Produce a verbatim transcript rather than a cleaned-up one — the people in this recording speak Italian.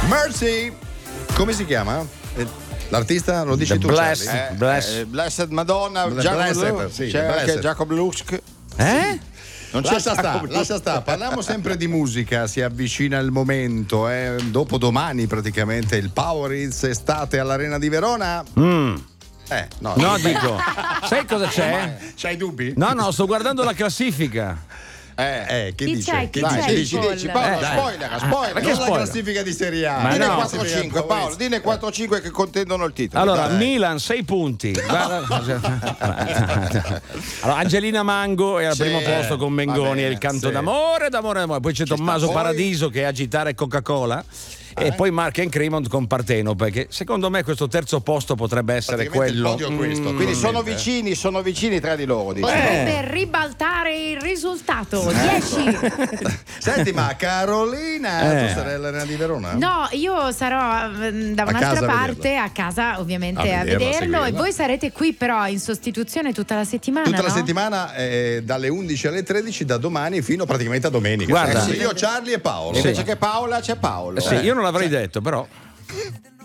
Mercy. Come si chiama? L'artista lo dici The tu, Blessed, Charlie? Eh, Blessed. eh, Blessed Madonna, Blessed, Jacob sì, c'è Blessed. anche Jacob Lusk. Eh? Non c'è Lascia sta, Jacob Lusk. lascia sta, parliamo sempre di musica, si avvicina il momento, eh. Dopo domani praticamente il Power Hits estate all'Arena di Verona. Mm. Eh, no, No, dico, sai cosa c'è? c'hai dubbi? No, no, sto guardando la classifica. Eh, Eh, che Chi dice? c'è? Chi Che c'è? dice? dici, Paul? dici, Paolo, Eh, dai. spoiler, spoiler. Ma che Non la spoiler? classifica di Serie A. Ma Dine no. quattro cinque, Paolo, dine quattro cinque che contendono il titolo. Allora, Dai. Milan sei punti. Guarda- allora, Angelina Mango è al Sì, primo posto con va Mengoni, bene, è il canto sì. d'amore, d'amore, d'amore. Poi c'è sta. Tommaso Poi- Paradiso che è agitare Coca-Cola. E poi Mark and Cremont con Partenope, che secondo me questo terzo posto potrebbe essere Praticamente il quello. podio è questo, Mm. Quindi sono attualmente. vicini, sono vicini tra di loro. dici. Potrebbe ribaltare il risultato. Eh. dieci. Senti, ma Carolina, Eh. tu sarai all'Arena di Verona? No, io sarò mm, da A un'altra casa a parte, vederlo. a casa ovviamente A a vederlo, a vederlo, seguirlo. e voi sarete qui però in sostituzione tutta la settimana. Tutta la no? settimana eh, dalle undici alle tredici, da domani fino praticamente a domenica. Guarda. Eh sì, io, Charlie e Paolo. Invece che Paola c'è Paolo. Sì, eh. io non l'avrei detto, però.